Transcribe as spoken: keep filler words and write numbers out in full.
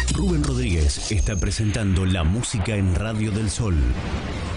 Rubén Rodríguez está presentando la música en Radio del Sol.